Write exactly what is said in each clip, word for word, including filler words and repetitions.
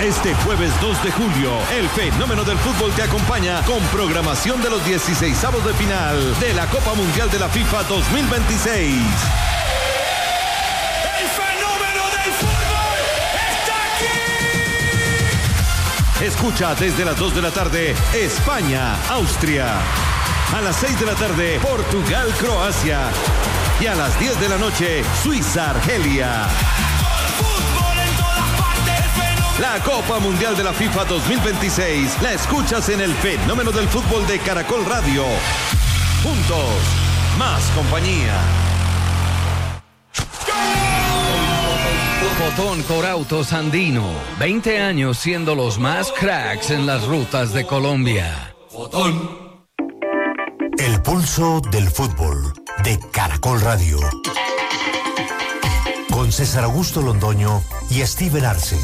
Este jueves dos de julio, el fenómeno del fútbol te acompaña con programación de los dieciseisavos de final de la Copa Mundial de la FIFA dos mil veintiséis. ¡El fenómeno del fútbol está aquí! Escucha desde las dos de la tarde, España, Austria. A las seis de la tarde, Portugal, Croacia. Y a las diez de la noche, Suiza, Argelia. La Copa Mundial de la FIFA dos mil veintiséis la escuchas en el fenómeno del fútbol de Caracol Radio. Juntos, más compañía. Botón Corautos Andino, veinte años siendo los más cracks en las rutas de Colombia. Botón. El pulso del fútbol de Caracol Radio. Con César Augusto Londoño y Steven Arce.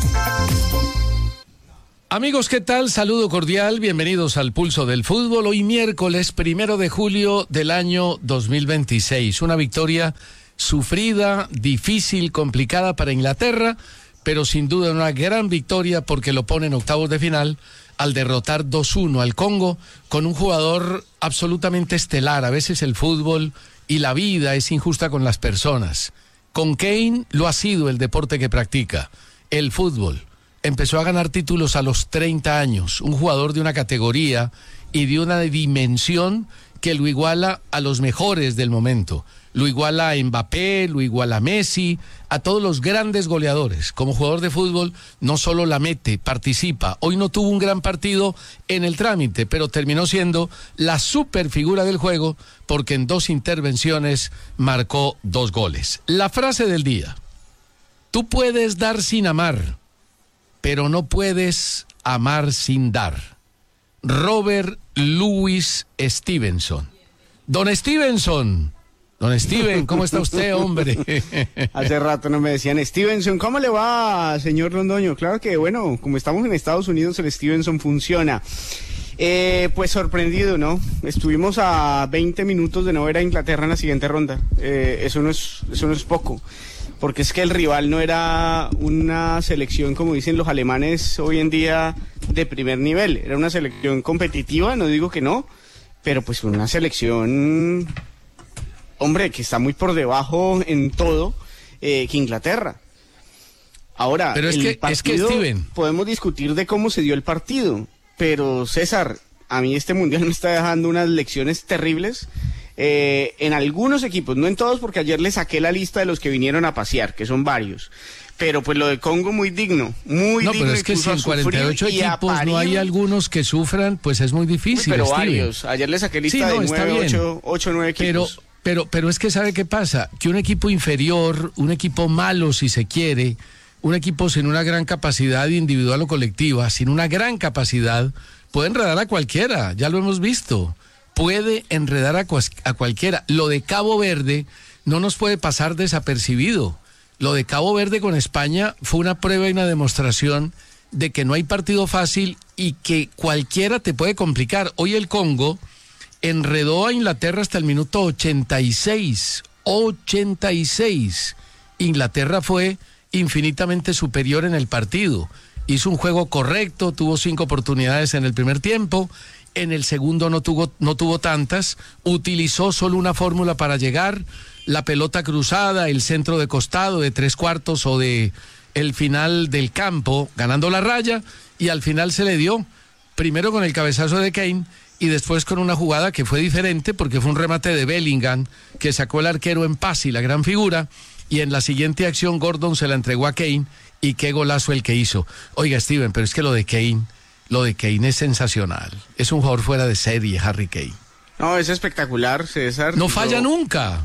Amigos, ¿qué tal? Saludo cordial, bienvenidos al Pulso del Fútbol. Hoy miércoles primero de julio del año dos mil veintiséis. Una victoria sufrida, difícil, complicada para Inglaterra, pero sin duda una gran victoria porque lo pone en octavos de final al derrotar dos uno al Congo con un jugador absolutamente estelar. A veces el fútbol y la vida es injusta con las personas. Con Kane lo ha sido el deporte que practica, el fútbol. Empezó a ganar títulos a los treinta años, un jugador de una categoría y de una dimensión que lo iguala a los mejores del momento. Lo iguala a Mbappé, lo iguala a Messi, a todos los grandes goleadores. Como jugador de fútbol no solo la mete, participa. Hoy no tuvo un gran partido en el trámite, pero terminó siendo la superfigura del juego porque en dos intervenciones marcó dos goles. La frase del día: tú puedes dar sin amar, pero no puedes amar sin dar. Robert Louis Stevenson. Don Stevenson. Don Steven, ¿cómo está usted, hombre? Hace rato no me decían Stevenson. ¿Cómo le va, señor Londoño? Claro que, bueno, como estamos en Estados Unidos, el Stevenson funciona. Eh, pues sorprendido, ¿no? Estuvimos a veinte minutos de no ver a Inglaterra en la siguiente ronda. Eh, eso no es, eso no es poco. Porque es que el rival no era una selección, como dicen los alemanes hoy en día, de primer nivel. Era una selección competitiva, no digo que no, pero pues una selección, hombre, que está muy por debajo en todo eh, que Inglaterra. Ahora, pero es el que, partido, es que Steven, podemos discutir de cómo se dio el partido, pero César, a mí este mundial me está dejando unas lecciones terribles. Eh, en algunos equipos, no en todos, porque ayer le saqué la lista de los que vinieron a pasear, que son varios, pero pues lo de Congo muy digno, muy no, digno. Pero es que si en cuarenta y ocho equipos parir, no hay algunos que sufran, pues es muy difícil. Uy, pero Steven. varios, ayer le saqué lista sí, no, de nueve, ocho, ocho, nueve equipos. Pero, pero, pero es que ¿sabe qué pasa? Que un equipo inferior, un equipo malo si se quiere, un equipo sin una gran capacidad individual o colectiva, sin una gran capacidad, puede enredar a cualquiera, ya lo hemos visto. Puede enredar a, a cualquiera. Lo de Cabo Verde no nos puede pasar desapercibido. Lo de Cabo Verde con España fue una prueba y una demostración de que no hay partido fácil y que cualquiera te puede complicar. Hoy el Congo enredó a Inglaterra hasta el minuto ochenta y seis. ochenta y seis. Inglaterra fue infinitamente superior en el partido. Hizo un juego correcto, tuvo cinco oportunidades en el primer tiempo. En el segundo no tuvo, no tuvo tantas, utilizó solo una fórmula para llegar, la pelota cruzada, el centro de costado de tres cuartos o de el final del campo, ganando la raya, y al final se le dio, primero con el cabezazo de Kane y después con una jugada que fue diferente porque fue un remate de Bellingham que sacó el arquero en paz y la gran figura, y en la siguiente acción Gordon se la entregó a Kane y qué golazo el que hizo. Oiga, Steven, pero es que lo de Kane... Lo de Kane es sensacional. Es un jugador fuera de serie, Harry Kane. No, es espectacular, César. No falla yo, nunca.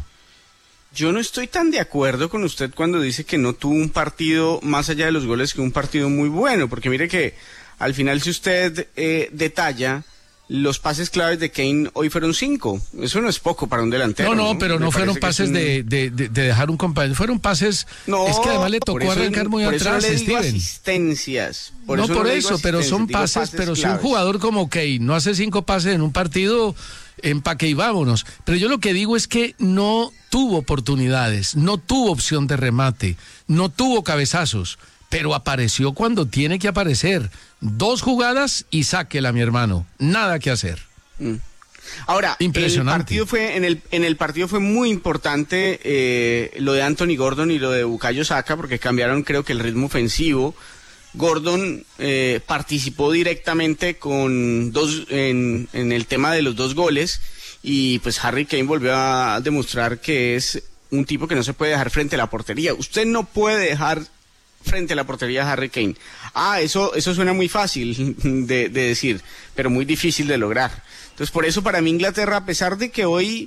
Yo no estoy tan de acuerdo con usted cuando dice que no tuvo un partido, más allá de los goles, que un partido muy bueno. Porque mire que al final, si usted eh, detalla, los pases claves de Kane hoy fueron cinco. Eso no es poco para un delantero. No, no, ¿no? pero Me no fueron pases un... de, de, de, de dejar un compañero. Fueron pases... No, es que además le tocó eso, arrancar muy por atrás, eso no le digo Steven. asistencias. Por no eso por no eso, pero son pases, pases pero claves. Si un jugador como Kane no hace cinco pases en un partido, empaque y vámonos. Pero yo lo que digo es que no tuvo oportunidades, no tuvo opción de remate, no tuvo cabezazos. pero apareció cuando tiene que aparecer. Dos jugadas y sáquela, mi hermano. Nada que hacer. Mm. Ahora, impresionante. El partido fue, en, el, en el partido fue muy importante eh, lo de Anthony Gordon y lo de Bukayo Saka, porque cambiaron creo que el ritmo ofensivo. Gordon eh, participó directamente con dos en, en el tema de los dos goles, y pues Harry Kane volvió a demostrar que es un tipo que no se puede dejar frente a la portería. Usted no puede dejar frente a la portería de Harry Kane. Ah, eso, eso suena muy fácil de, de decir, pero muy difícil de lograr. Entonces, por eso para mí Inglaterra, a pesar de que hoy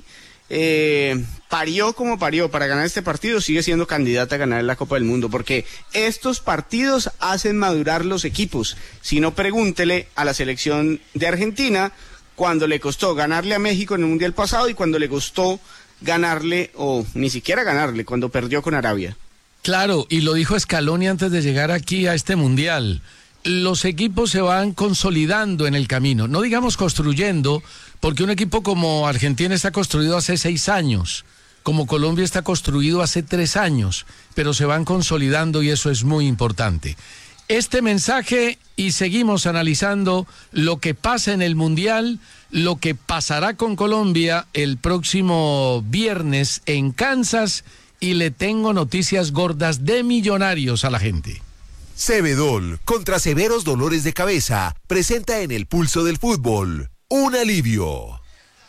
eh, parió como parió para ganar este partido, sigue siendo candidata a ganar la Copa del Mundo, porque estos partidos hacen madurar los equipos. Si no, pregúntele a la selección de Argentina cuando le costó ganarle a México en el Mundial pasado y cuando le costó ganarle, o ni siquiera ganarle, cuando perdió con Arabia. Claro, y lo dijo Scaloni antes de llegar aquí a este Mundial. Los equipos se van consolidando en el camino, no digamos construyendo, porque un equipo como Argentina está construido hace seis años, como Colombia está construido hace tres años, pero se van consolidando y eso es muy importante. Este mensaje, y seguimos analizando lo que pasa en el Mundial, lo que pasará con Colombia el próximo viernes en Kansas, y le tengo noticias gordas de Millonarios a la gente. Cebedol, contra severos dolores de cabeza, presenta en el pulso del fútbol un alivio.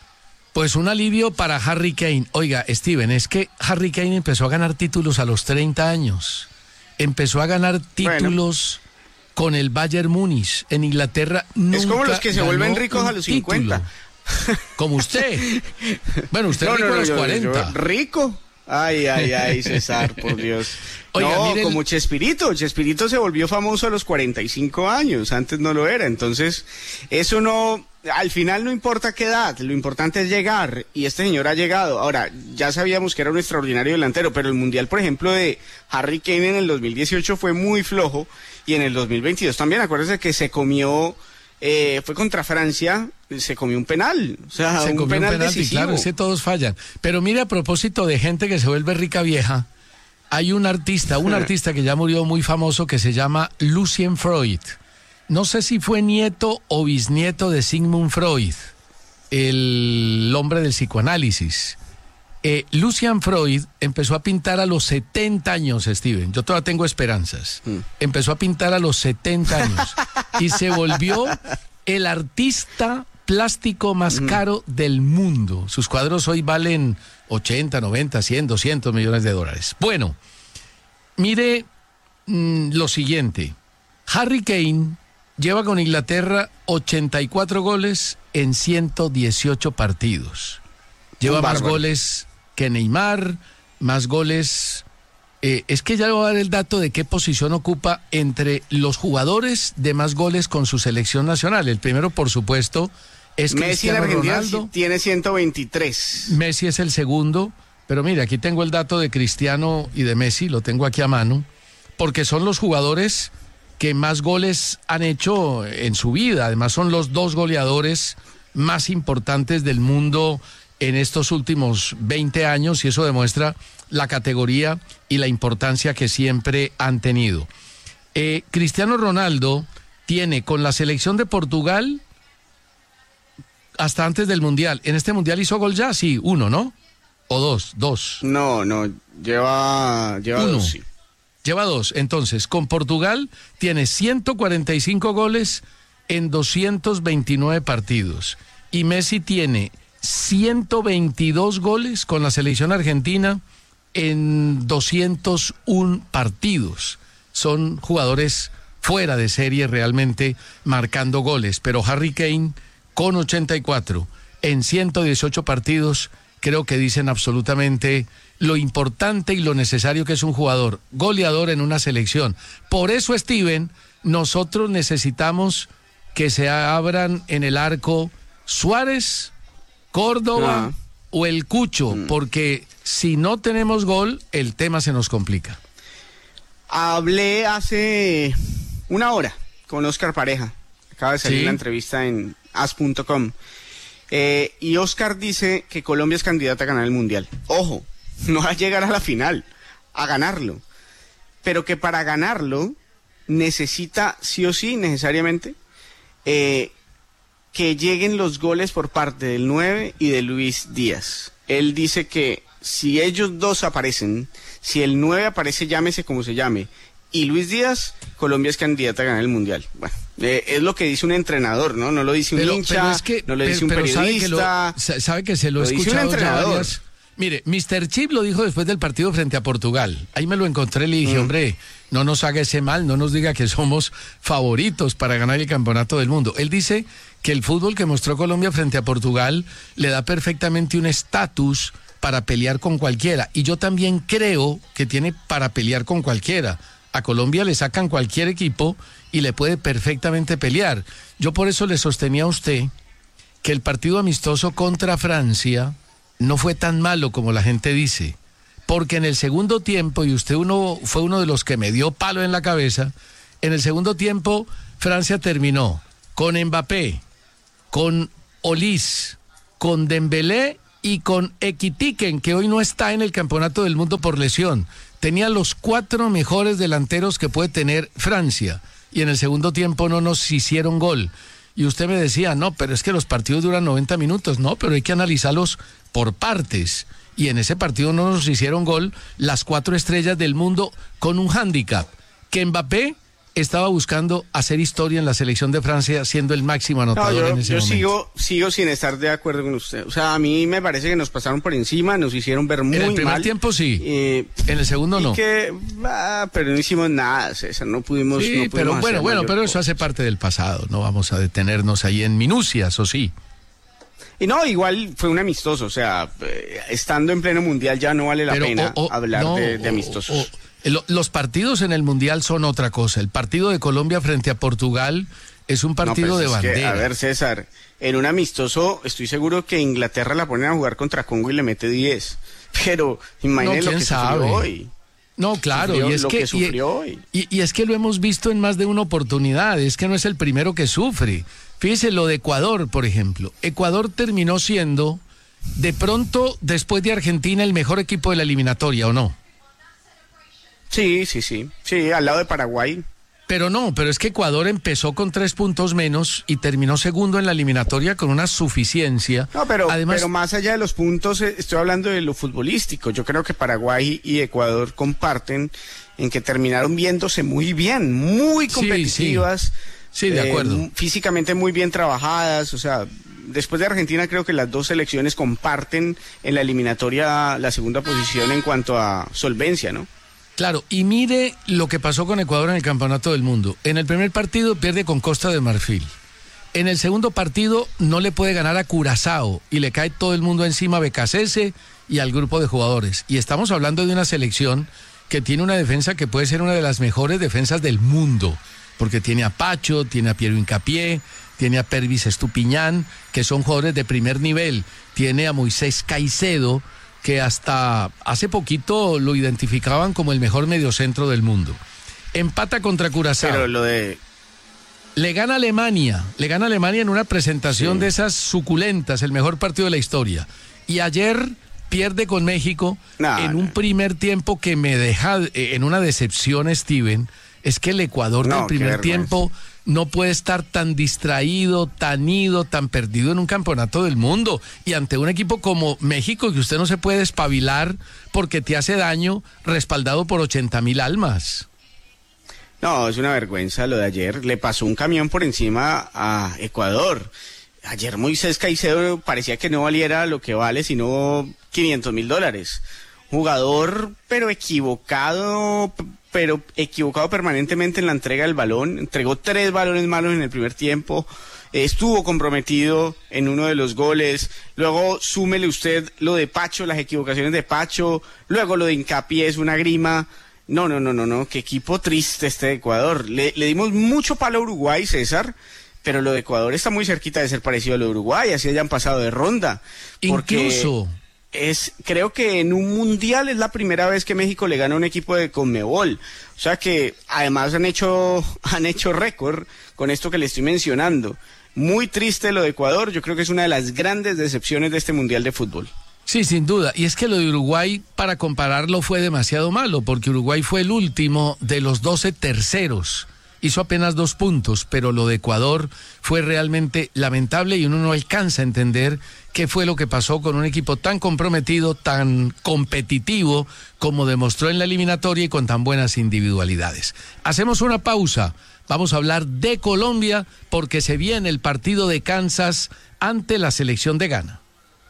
Pues un alivio para Harry Kane. Oiga, Steven, es que Harry Kane empezó a ganar títulos a los treinta años. Empezó a ganar títulos bueno. con el Bayern Múnich. En Inglaterra nunca es como los que se vuelven ricos a los título. cincuenta. Como usted. Bueno, usted no, rico no, no, a los yo, cuarenta. Yo, ¿rico? Ay, ay, ay, César, por Dios. Oiga, no, mire como el... Chespirito. Chespirito se volvió famoso a los cuarenta y cinco años, antes no lo era. Entonces, eso no, al final no importa qué edad, lo importante es llegar, y este señor ha llegado. Ahora, ya sabíamos que era un extraordinario delantero, pero el Mundial, por ejemplo, de Harry Kane en el dos mil dieciocho fue muy flojo, y en el dos mil veintidós también, acuérdese que se comió... Eh, fue contra Francia, se comió un penal, o sea, se un comió penal, un penalti, decisivo. Claro, es que todos fallan. Pero mire, a propósito de gente que se vuelve rica vieja, hay un artista, un artista que ya murió muy famoso que se llama Lucian Freud. No sé si fue nieto o bisnieto de Sigmund Freud, el hombre del psicoanálisis. Eh, Lucian Freud empezó a pintar a los setenta años, Steven. Yo todavía tengo esperanzas. Mm. Empezó a pintar a los setenta años y se volvió el artista plástico más mm. caro del mundo. Sus cuadros hoy valen ochenta, noventa, cien, doscientos millones de dólares. Bueno, mire mmm, lo siguiente. Harry Kane lleva con Inglaterra ochenta y cuatro goles en ciento dieciocho partidos. Lleva más goles que Neymar, más goles. Eh, es que ya le voy a dar el dato de qué posición ocupa entre los jugadores de más goles con su selección nacional. El primero, por supuesto, es Messi. Cristiano en Argentina Ronaldo. Tiene ciento veintitrés. Messi es el segundo, pero mira, aquí tengo el dato de Cristiano y de Messi, lo tengo aquí a mano, porque son los jugadores que más goles han hecho en su vida. Además, son los dos goleadores más importantes del mundo en estos últimos veinte años, y eso demuestra la categoría y la importancia que siempre han tenido. Eh, Cristiano Ronaldo tiene con la selección de Portugal hasta antes del Mundial. ¿En este Mundial hizo gol ya? Sí, uno, ¿no? ¿O dos? Dos. No, no, lleva, lleva uno. dos, sí. Lleva dos. Entonces, con Portugal tiene ciento cuarenta y cinco goles en doscientos veintinueve partidos. Y Messi tiene ciento veintidós goles con la selección argentina en doscientos uno partidos. Son jugadores fuera de serie realmente marcando goles, pero Harry Kane con ochenta y cuatro en ciento dieciocho partidos creo que dicen absolutamente lo importante y lo necesario que es un jugador goleador en una selección. Por eso, Steven, nosotros necesitamos que se abran en el arco Suárez, Córdoba ah. o el Cucho, mm. porque si no tenemos gol, el tema se nos complica. Hablé hace una hora con Oscar Pareja, acaba de salir ¿Sí? la entrevista en as punto com, eh, y Oscar dice que Colombia es candidata a ganar el Mundial. Ojo, no a llegar a la final, a ganarlo, pero que para ganarlo necesita sí o sí, necesariamente, eh, que lleguen los goles por parte del nueve y de Luis Díaz. Él dice que si ellos dos aparecen, si el nueve aparece, llámese como se llame, y Luis Díaz, Colombia es candidata a ganar el Mundial. Bueno, eh, es lo que dice un entrenador, ¿no? No lo dice un pero, hincha, pero es que, no lo dice pero, un pero periodista. Sabe que, lo, sabe que se lo, lo he dice un escuchado ya entrenador. varias. Mire, mister Chip lo dijo después del partido frente a Portugal. Ahí me lo encontré y le dije, mm. hombre, no nos haga ese mal, no nos diga que somos favoritos para ganar el campeonato del mundo. Él dice que el fútbol que mostró Colombia frente a Portugal le da perfectamente un estatus para pelear con cualquiera. Y yo también creo que tiene para pelear con cualquiera. A Colombia le sacan cualquier equipo y le puede perfectamente pelear. Yo por eso le sostenía a usted que el partido amistoso contra Francia no fue tan malo como la gente dice, porque en el segundo tiempo, y usted uno fue uno de los que me dio palo en la cabeza, en el segundo tiempo Francia terminó con Mbappé, con Olís, con Dembélé y con Ekitike, que hoy no está en el campeonato del mundo por lesión. Tenía los cuatro mejores delanteros que puede tener Francia, y en el segundo tiempo no nos hicieron gol. Y usted me decía, no, pero es que los partidos duran noventa minutos. No, pero hay que analizarlos por partes. Y en ese partido no nos hicieron gol las cuatro estrellas del mundo con un hándicap, que Mbappé estaba buscando hacer historia en la selección de Francia, siendo el máximo anotador no, yo, en ese yo momento. Sigo, sigo sin estar de acuerdo con usted. O sea, a mí me parece que nos pasaron por encima, nos hicieron ver muy mal. En el primer mal. tiempo sí, eh, en el segundo y no. Que, ah, pero no hicimos nada, César, no pudimos... Sí, no pudimos pero bueno, bueno, pero eso cosa. hace parte del pasado, no vamos a detenernos ahí en minucias, ¿o sí? Y no, igual fue un amistoso, o sea, eh, estando en pleno mundial ya no vale la pero, pena o, o, hablar no, de, de amistosos. O, o, Los partidos en el Mundial son otra cosa. El partido de Colombia frente a Portugal es un partido no, de es bandera. Que, a ver, César, en un amistoso estoy seguro que Inglaterra la ponen a jugar contra Congo y le mete diez. Pero imagínate no, lo que sabe? sufrió hoy. No, claro, sufrió y es lo que, que sufrió y, hoy. Y, y es que lo hemos visto en más de una oportunidad. Es que no es el primero que sufre. Fíjese lo de Ecuador, por ejemplo. Ecuador terminó siendo, de pronto, después de Argentina, el mejor equipo de la eliminatoria, ¿o no? Sí, sí, sí, sí, al lado de Paraguay. Pero no, pero es que Ecuador empezó con tres puntos menos y terminó segundo en la eliminatoria con una suficiencia. No, pero, Además, pero más allá de los puntos, estoy hablando de lo futbolístico. Yo creo que Paraguay y Ecuador comparten en que terminaron viéndose muy bien, muy competitivas. Sí, sí. Sí, de acuerdo. Eh, físicamente muy bien trabajadas, o sea... Después de Argentina creo que las dos selecciones comparten en la eliminatoria la segunda posición en cuanto a solvencia, ¿no? Claro, y mire lo que pasó con Ecuador en el Campeonato del Mundo. En el primer partido pierde con Costa de Marfil. En el segundo partido no le puede ganar a Curazao y le cae todo el mundo encima a B K C S y al grupo de jugadores. Y estamos hablando de una selección que tiene una defensa que puede ser una de las mejores defensas del mundo, porque tiene a Pacho, tiene a Piero Hincapié, tiene a Pervis Estupiñán, que son jugadores de primer nivel, tiene a Moisés Caicedo, que hasta hace poquito lo identificaban como el mejor mediocentro del mundo. Empata contra Curazao. Pero lo de... Le gana a Alemania, le gana a Alemania en una presentación sí. de esas suculentas, el mejor partido de la historia. Y ayer pierde con México no, en un no. primer tiempo que me deja en una decepción, Steven. Es que el Ecuador no, del primer tiempo no puede estar tan distraído, tan ido, tan perdido en un campeonato del mundo. Y ante un equipo como México, que usted no se puede despabilar porque te hace daño, respaldado por ochenta mil almas. No, es una vergüenza lo de ayer. Le pasó un camión por encima a Ecuador. Ayer Moisés Caicedo parecía que no valiera lo que vale, sino quinientos mil dólares. Jugador, pero equivocado, pero equivocado permanentemente en la entrega del balón. Entregó tres balones malos en el primer tiempo. Estuvo comprometido en uno de los goles. Luego súmele usted lo de Pacho, las equivocaciones de Pacho. Luego lo de Hincapié es una grima. No, no, no, no, no. Qué equipo triste este de Ecuador. Le, le dimos mucho palo a Uruguay, César. Pero lo de Ecuador está muy cerquita de ser parecido a lo de Uruguay. Así hayan pasado de ronda. Incluso... Es, creo que en un mundial es la primera vez que México le gana a un equipo de Conmebol. O sea que además han hecho, han hecho récord con esto que le estoy mencionando. Muy triste lo de Ecuador. Yo creo que es una de las grandes decepciones de este mundial de fútbol. Sí, sin duda. Y es que lo de Uruguay, para compararlo, fue demasiado malo, porque Uruguay fue el último de los doce terceros. hizo apenas dos puntos, pero lo de Ecuador fue realmente lamentable y uno no alcanza a entender qué fue lo que pasó con un equipo tan comprometido, tan competitivo como demostró en la eliminatoria y con tan buenas individualidades. Hacemos una pausa, vamos a hablar de Colombia porque se viene el partido de Kansas ante la selección de Ghana.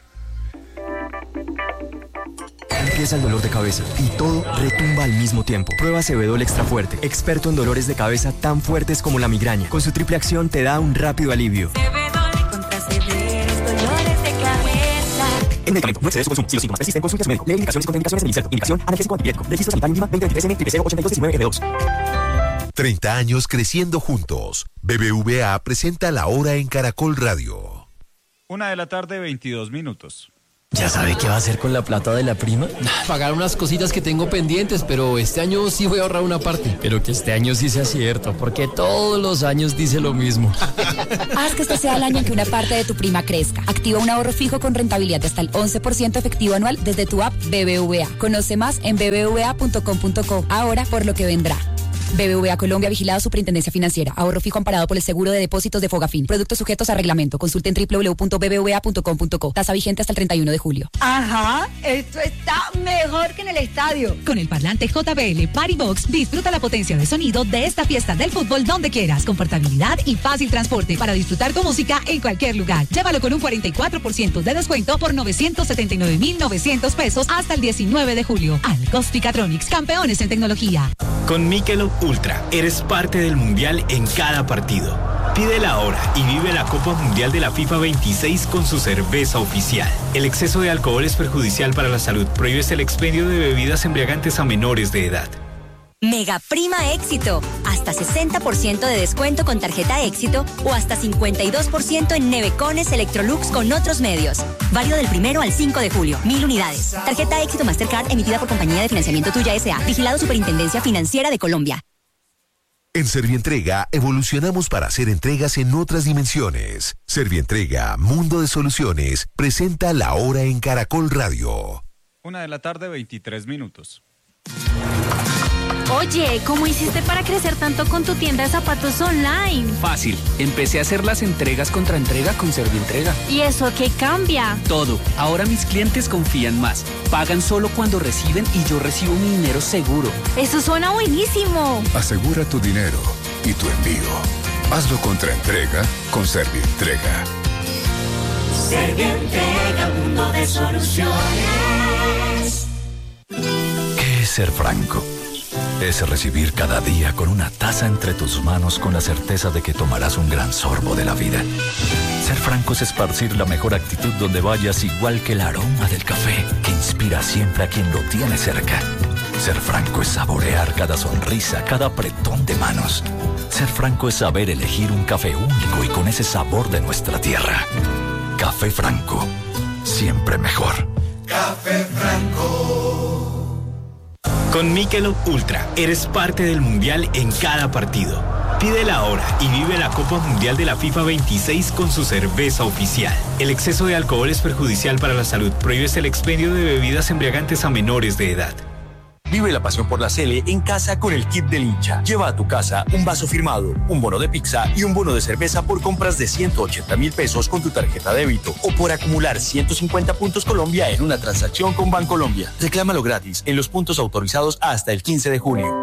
Empieza el dolor de cabeza y todo retumba al mismo tiempo. Prueba Cebedol Extra Fuerte, experto en dolores de cabeza tan fuertes como la migraña. Con su triple acción te da un rápido alivio. Cebedol contra severos dolores de cabeza. El medicamento no excede su consumo. Si los síntomas persisten, consulte a su médico. Lee indicaciones y contraindicaciones del inserto. Indicación analgésico antipirético. Registro sanitario mínima veinte veintitrés eme cero ochenta y dos diecinueve eme dos. treinta años creciendo juntos. B B V A presenta La Hora en Caracol Radio. Una de la tarde, veintidós minutos. ¿Ya sabe qué va a hacer con la plata de la prima? Pagar unas cositas que tengo pendientes, pero este año sí voy a ahorrar una parte. Pero que este año sí sea cierto, porque todos los años dice lo mismo. Haz que este sea el año en que una parte de tu prima crezca. Activa un ahorro fijo con rentabilidad de hasta el once por ciento efectivo anual desde tu app B B V A. Conoce más en b b v a punto com punto co. Ahora por lo que vendrá. B B V A Colombia, vigilado Superintendencia Financiera. Ahorro fijo amparado por el seguro de depósitos de Fogafín. Productos sujetos a reglamento. Consulte en doble u doble u doble u punto b b v a punto com punto co. Tasa vigente hasta el treinta y uno de julio. Ajá, esto está mejor que en el estadio. Con el parlante J B L Party Box, disfruta la potencia de sonido de esta fiesta del fútbol donde quieras, con portabilidad y fácil transporte para disfrutar tu música en cualquier lugar. Llévalo con un cuarenta y cuatro por ciento de descuento por novecientos setenta y nueve mil novecientos pesos hasta el diecinueve de julio. Alcos Picatronics, campeones en tecnología. Con Michelob Ultra, eres parte del Mundial en cada partido. Pídela ahora y vive la Copa Mundial de la FIFA veintiséis con su cerveza oficial. El exceso de alcohol es perjudicial para la salud. Prohíbes el expendio de bebidas embriagantes a menores de edad. Mega Prima Éxito. Hasta sesenta por ciento de descuento con tarjeta Éxito o hasta cincuenta y dos por ciento en nevecones Electrolux con otros medios. Válido del primero al cinco de julio. Mil unidades. Tarjeta Éxito Mastercard emitida por Compañía de Financiamiento Tuya S A. Vigilado Superintendencia Financiera de Colombia. En Servientrega evolucionamos para hacer entregas en otras dimensiones. Servientrega, Mundo de Soluciones, presenta La Hora en Caracol Radio. Una de la tarde, veintitrés minutos. Oye, ¿cómo hiciste para crecer tanto con tu tienda de zapatos online? Fácil, empecé a hacer las entregas contra entrega con Servientrega. ¿Y eso qué cambia? Todo, ahora mis clientes confían más, pagan solo cuando reciben y yo recibo mi dinero seguro. Eso suena buenísimo. Asegura tu dinero y tu envío. Hazlo contra entrega con Servientrega. Servientrega, mundo de soluciones. ¿Qué es ser franco? Es recibir cada día con una taza entre tus manos con la certeza de que tomarás un gran sorbo de la vida. Ser franco es esparcir la mejor actitud donde vayas, igual que el aroma del café que inspira siempre a quien lo tiene cerca. Ser franco es saborear cada sonrisa, cada apretón de manos. Ser franco es saber elegir un café único y con ese sabor de nuestra tierra. Café Franco, siempre mejor. Café Franco. Con Michelob Ultra, eres parte del Mundial en cada partido. Pídela ahora y vive la Copa Mundial de la FIFA veintiséis con su cerveza oficial. El exceso de alcohol es perjudicial para la salud. Prohíbes el expendio de bebidas embriagantes a menores de edad. Vive la pasión por la Sele en casa con el kit del hincha. Lleva a tu casa un vaso firmado, un bono de pizza y un bono de cerveza por compras de ciento ochenta mil pesos con tu tarjeta débito o por acumular ciento cincuenta puntos Colombia en una transacción con Bancolombia. Reclámalo gratis en los puntos autorizados hasta el quince de junio.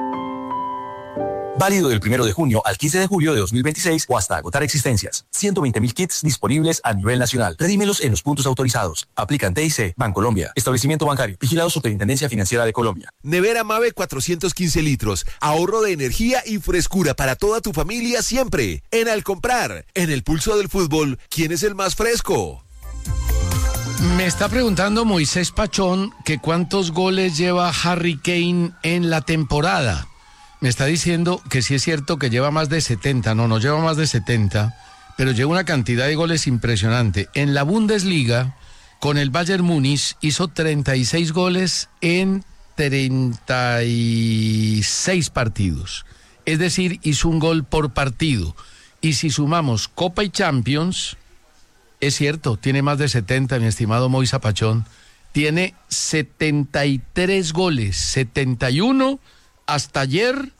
Válido del primero de junio al quince de julio de dos mil veintiséis o hasta agotar existencias. ciento veinte mil kits disponibles a nivel nacional. Redímelos en los puntos autorizados. Aplican T I C, Bancolombia. Establecimiento bancario. Vigilado Superintendencia Financiera de Colombia. Nevera Mave cuatrocientos quince litros. Ahorro de energía y frescura para toda tu familia siempre. En Al Comprar, en el pulso del fútbol, ¿quién es el más fresco? Me está preguntando Moisés Pachón que cuántos goles lleva Harry Kane en la temporada. Me está diciendo que sí es cierto que lleva más de setenta, no, no lleva más de setenta, pero lleva una cantidad de goles impresionante. En la Bundesliga, con el Bayern Múnich, hizo treinta y seis goles en treinta y seis partidos. Es decir, hizo un gol por partido. Y si sumamos Copa y Champions, es cierto, tiene más de setenta, mi estimado Moisés Pachón. Tiene setenta y tres goles, setenta y uno hasta ayer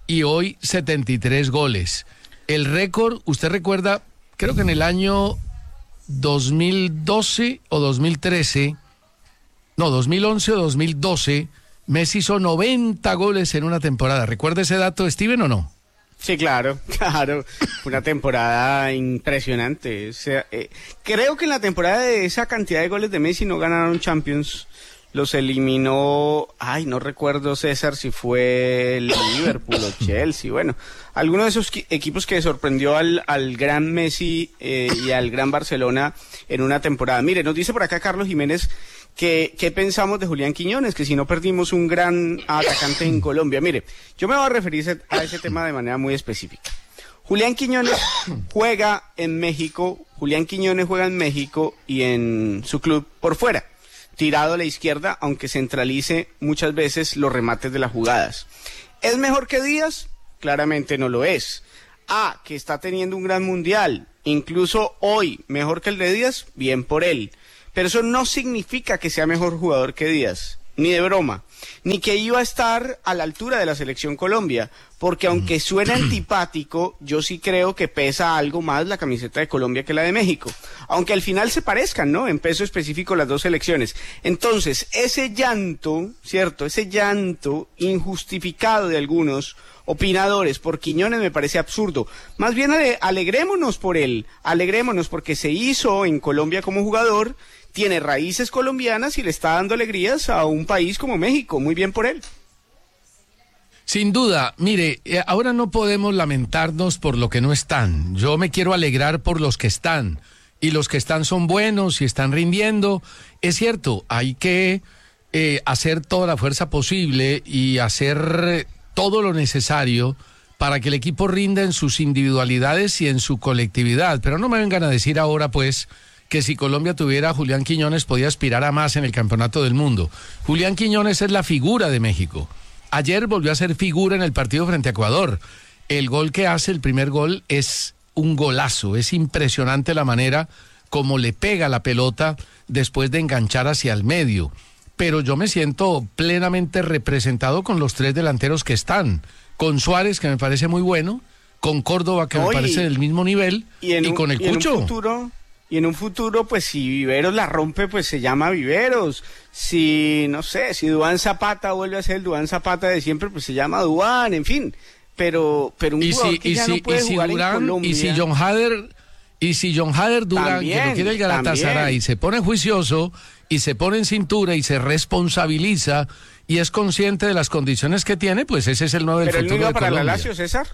y hoy setenta y tres goles. El récord, usted recuerda, creo que en el año dos mil doce o dos mil trece, no, dos mil once o dos mil doce, Messi hizo noventa goles en una temporada. ¿Recuerda ese dato, Steven, o no? Sí, claro, claro. Una temporada impresionante. O sea, eh, creo que en la temporada de esa cantidad de goles de Messi no ganaron Champions. Los eliminó, ay, no recuerdo, César, si fue el Liverpool o Chelsea, bueno, alguno de esos equipos que sorprendió al, al gran Messi eh, y al gran Barcelona en una temporada. Mire, nos dice por acá Carlos Jiménez que qué pensamos de Julián Quiñones, que si no perdimos un gran atacante en Colombia. Mire, yo me voy a referir a ese tema de manera muy específica. Julián Quiñones juega en México, Julián Quiñones juega en México y en su club por fuera, tirado a la izquierda, aunque centralice muchas veces los remates de las jugadas. ¿Es mejor que Díaz? Claramente no lo es. Ah, que está teniendo un gran mundial, incluso hoy, mejor que el de Díaz, bien por él. Pero eso no significa que sea mejor jugador que Díaz, ni de broma, ni que iba a estar a la altura de la selección Colombia, porque aunque suena antipático, yo sí creo que pesa algo más la camiseta de Colombia que la de México, aunque al final se parezcan, ¿no?, en peso específico las dos selecciones. Entonces, ese llanto, ¿cierto?, ese llanto injustificado de algunos opinadores por Quiñones me parece absurdo. Más bien ale- alegrémonos por él, alegrémonos porque se hizo en Colombia como jugador, tiene raíces colombianas y le está dando alegrías a un país como México. Muy bien por él. Sin duda, mire, eh, ahora no podemos lamentarnos por lo que no están. Yo me quiero alegrar por los que están. Y los que están son buenos y están rindiendo. Es cierto, hay que eh, hacer toda la fuerza posible y hacer todo lo necesario para que el equipo rinda en sus individualidades y en su colectividad. Pero no me vengan a decir ahora, pues, que si Colombia tuviera a Julián Quiñones podía aspirar a más en el Campeonato del Mundo. Julián Quiñones es la figura de México. Ayer volvió a ser figura en el partido frente a Ecuador. El gol que hace, el primer gol, es un golazo. Es impresionante la manera como le pega la pelota después de enganchar hacia el medio. Pero yo me siento plenamente representado con los tres delanteros que están. Con Suárez, que me parece muy bueno, con Córdoba, que Oye, me parece del mismo nivel, y, y un, con el y Cucho. En un futuro... Y en un futuro, pues si Viveros la rompe, pues se llama Viveros. Si, no sé, si Duván Zapata vuelve a ser el Duván Zapata de siempre, pues se llama Duván, en fin. Pero, pero un y jugador si, que y ya si, no puede y si jugar Durán, en Colombia... Y si John Hader, y si John Hader Durán, también, que lo quiere el Galatasaray, se pone juicioso y se pone en cintura y se responsabiliza y es consciente de las condiciones que tiene, pues ese es el nuevo del futuro de Colombia. ¿Pero él no iba para la Lazio, César?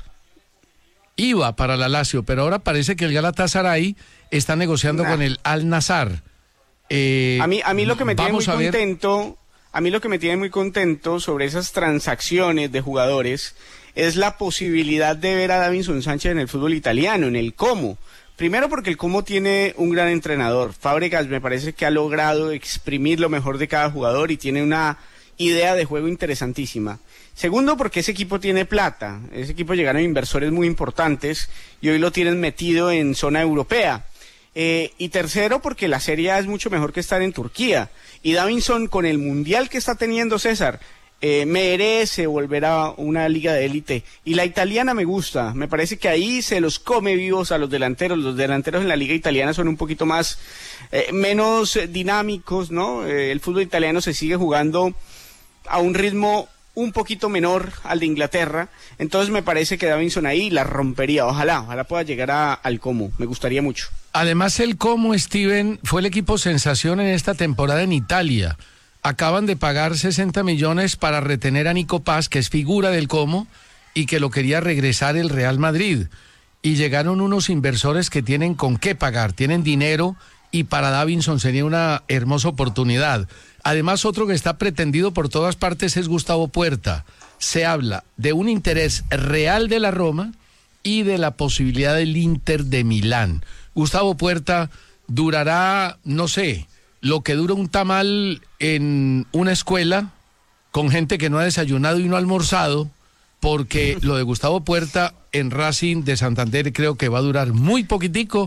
Iba para la Lazio, pero ahora parece que el Galatasaray está negociando nah. con el Al-Nassr. Eh, a mí, a mí lo que me tiene muy contento, a mí lo que me tiene muy contento sobre esas transacciones de jugadores es la posibilidad de ver a Davinson Sánchez en el fútbol italiano, en el Como. Primero porque el Como tiene un gran entrenador. Fábregas me parece que ha logrado exprimir lo mejor de cada jugador y tiene una idea de juego interesantísima. Segundo, porque ese equipo tiene plata, ese equipo llegaron inversores muy importantes y hoy lo tienen metido en zona europea. Eh, y tercero, porque la Serie A es mucho mejor que estar en Turquía. Y Davinson, con el mundial que está teniendo César, eh, merece volver a una liga de élite. Y la italiana me gusta, me parece que ahí se los come vivos a los delanteros. Los delanteros en la liga italiana son un poquito más, eh, menos dinámicos, ¿no? Eh, el fútbol italiano se sigue jugando a un ritmo un poquito menor al de Inglaterra, entonces me parece que Davinson ahí la rompería, ojalá, ojalá pueda llegar a, al Como, me gustaría mucho. Además el Como, Steven, fue el equipo sensación en esta temporada en Italia, acaban de pagar sesenta millones para retener a Nico Paz, que es figura del Como, y que lo quería regresar el Real Madrid, y llegaron unos inversores que tienen con qué pagar, tienen dinero, y para Davinson sería una hermosa oportunidad. Además, otro que está pretendido por todas partes es Gustavo Puerta. Se habla de un interés real de la Roma y de la posibilidad del Inter de Milán. Gustavo Puerta durará, no sé, lo que dura un tamal en una escuela con gente que no ha desayunado y no ha almorzado, porque lo de Gustavo Puerta en Racing de Santander creo que va a durar muy poquitico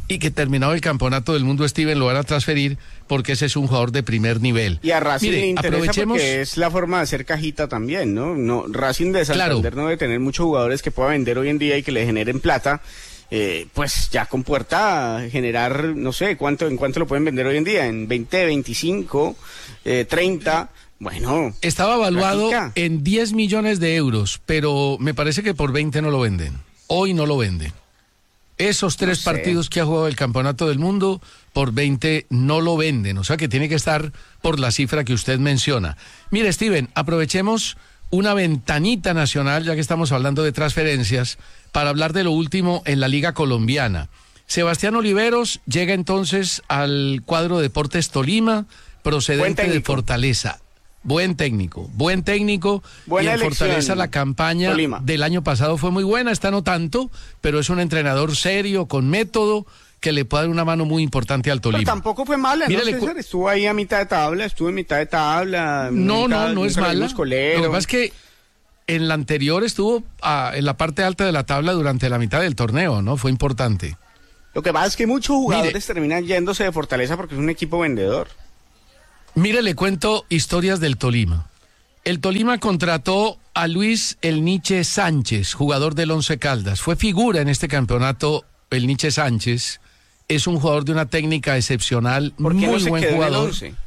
y que terminado el campeonato del mundo, Steven, lo van a transferir porque ese es un jugador de primer nivel. Y a Racing Mire, le interesa aprovechemos... porque es la forma de hacer cajita también, ¿no? no Racing de Santander claro. no debe tener muchos jugadores que pueda vender hoy en día y que le generen plata. Eh, pues ya con Puerta generar, no sé, cuánto en cuánto lo pueden vender hoy en día, en veinte, veinticinco, eh, treinta... Bueno, estaba evaluado platica. en diez millones de euros, pero me parece que por veinte no lo venden. Hoy no lo venden. Esos tres no partidos que ha jugado el Campeonato del Mundo, por veinte no lo venden. O sea que tiene que estar por la cifra que usted menciona. Mire, Steven, aprovechemos una ventanita nacional, ya que estamos hablando de transferencias, para hablar de lo último en la Liga Colombiana. Sebastián Oliveros llega entonces al cuadro Deportes Tolima, procedente de Fortaleza. Buen técnico, buen técnico. Buena y en Fortaleza la campaña Tolima. del año pasado fue muy buena, esta no tanto, pero es un entrenador serio, con método, que le puede dar una mano muy importante al Tolima. Pero tampoco fue mala, ¿no, César? Estuvo ahí a mitad de tabla, estuvo en mitad de tabla. No, mitad, no, no es mala. Lo que pasa es que en la anterior estuvo ah, en la parte alta de la tabla durante la mitad del torneo, ¿no? Fue importante. Lo que pasa es que muchos jugadores Mire, terminan yéndose de Fortaleza porque es un equipo vendedor. Mire, le cuento historias del Tolima. El Tolima contrató a Luis El Niche Sánchez, jugador del Once Caldas. Fue figura en este campeonato El Niche Sánchez. Es un jugador de una técnica excepcional, ¿Por qué muy no se buen quedó jugador. En el once?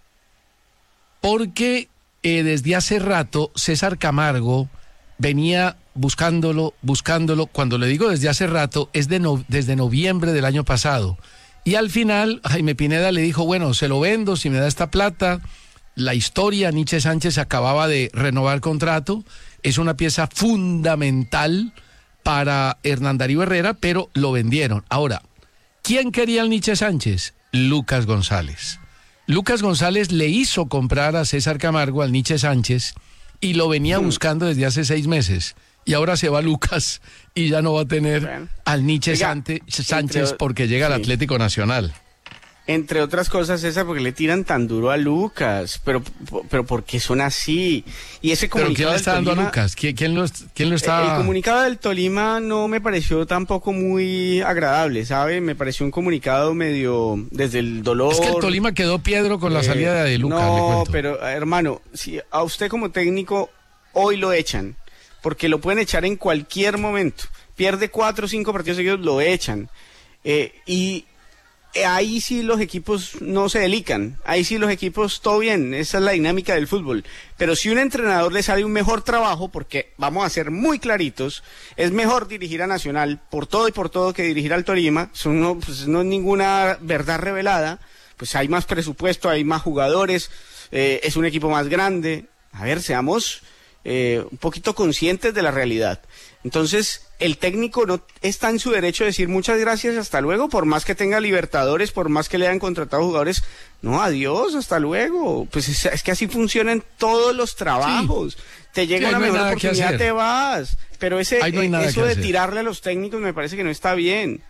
Porque eh, desde hace rato César Camargo venía buscándolo, buscándolo. Cuando le digo desde hace rato, es de no, desde noviembre del año pasado. Y al final, Jaime Pineda le dijo, bueno, se lo vendo si me da esta plata. La historia, Niche Sánchez acababa de renovar contrato. Es una pieza fundamental para Hernán Darío Herrera, pero lo vendieron. Ahora, ¿quién quería al Niche Sánchez? Lucas González. Lucas González le hizo comprar a César Camargo al Niche Sánchez y lo venía buscando desde hace seis meses. Y ahora se va Lucas y ya no va a tener bueno. al Niche Oiga, Sánchez entre, porque llega sí. al Atlético Nacional. Entre otras cosas, César, porque le tiran tan duro a Lucas, pero pero porque son así. Y ese comunicado ¿Pero quién le está dando Tolima, a Lucas? ¿Quién, quién, lo, quién lo está...? El comunicado del Tolima no me pareció tampoco muy agradable, ¿sabe? Me pareció un comunicado medio desde el dolor. Es que el Tolima quedó piedro con eh, la salida de Lucas. No, pero hermano, si a usted como técnico hoy lo echan, porque lo pueden echar en cualquier momento. Pierde cuatro o cinco partidos seguidos, lo echan. Eh, y ahí sí los equipos no se delican. Ahí sí los equipos, todo bien. Esa es la dinámica del fútbol. Pero si un entrenador le sale un mejor trabajo, porque vamos a ser muy claritos, es mejor dirigir a Nacional por todo y por todo que dirigir al Tolima. Eso no, pues no es ninguna verdad revelada. Pues hay más presupuesto, hay más jugadores, eh, es un equipo más grande. A ver, seamos... Eh, un poquito conscientes de la realidad. Entonces, el técnico no está en su derecho de decir muchas gracias, hasta luego, por más que tenga Libertadores, por más que le hayan contratado jugadores, no, adiós, hasta luego. Pues es, es que así funcionan todos los trabajos. Sí. Te llega sí, una no mejor oportunidad, te vas. Pero ese no eh, eso de tirarle a los técnicos me parece que no está bien.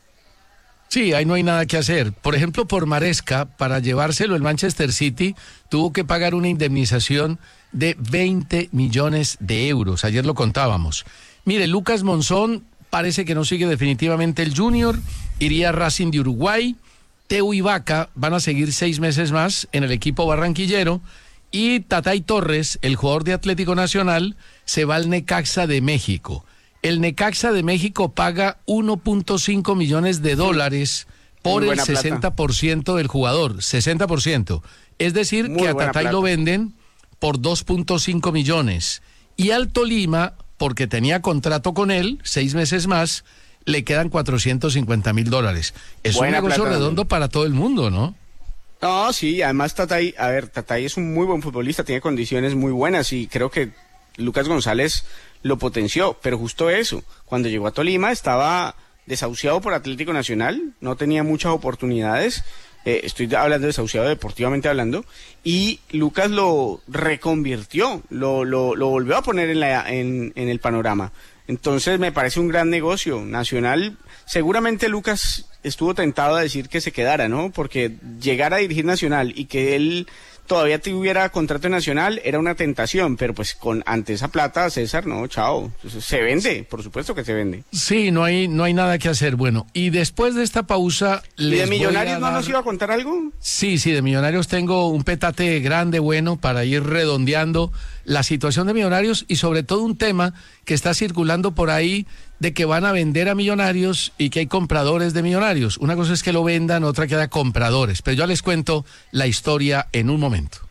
Sí, ahí no hay nada que hacer. Por ejemplo, por Maresca, para llevárselo el Manchester City, tuvo que pagar una indemnización de veinte millones de euros. Ayer lo contábamos. Mire, Lucas Monzón parece que no sigue definitivamente el Junior, iría a Racing de Uruguay. Teo y Vaca van a seguir seis meses más en el equipo barranquillero. Y Tatay Torres, el jugador de Atlético Nacional, se va al Necaxa de México. El Necaxa de México paga uno punto cinco millones de dólares por el sesenta por ciento del jugador, sesenta por ciento. Es decir, Muy que a Tatay plata. lo venden por dos punto cinco millones. Y al Tolima, porque tenía contrato con él, seis meses más, le quedan cuatrocientos cincuenta mil dólares. Es buena un negocio plata, redondo también. Para todo el mundo, ¿no? No, sí, además Tatay, a ver, Tatay es un muy buen futbolista, tiene condiciones muy buenas y creo que Lucas González lo potenció, pero justo eso, cuando llegó a Tolima estaba desahuciado por Atlético Nacional, no tenía muchas oportunidades, eh, estoy hablando de desahuciado deportivamente hablando, y Lucas lo reconvirtió, lo, lo, lo volvió a poner en, la, en, en el panorama. Entonces me parece un gran negocio. Nacional, seguramente Lucas estuvo tentado a decir que se quedara, ¿no? Porque llegar a dirigir Nacional y que él todavía tuviera contrato nacional, era una tentación, pero pues con ante esa plata, César, no, chao, se vende, por supuesto que se vende. Sí, no hay, no hay nada que hacer. Bueno, y después de esta pausa... ¿Y de Millonarios no nos iba a contar algo? Sí, sí, de Millonarios tengo un petate grande, bueno, para ir redondeando la situación de Millonarios y sobre todo un tema que está circulando por ahí de que van a vender a Millonarios y que hay compradores de Millonarios. Una cosa es que lo vendan, otra que haya compradores. Pero yo les cuento la historia en un momento.